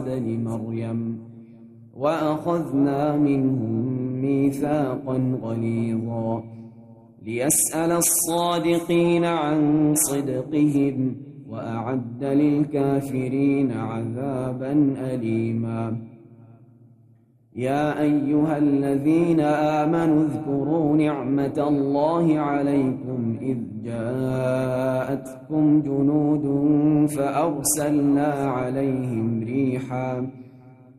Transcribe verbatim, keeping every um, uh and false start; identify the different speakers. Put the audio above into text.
Speaker 1: لمريم وأخذنا منهم ميثاقا غليظا ليسأل الصادقين عن صدقهم وأعد للكافرين عذابا أليما. يا أيها الذين آمنوا اذكروا نعمة الله عليكم إذ جاءتكم جنود فأرسلنا عليهم ريحا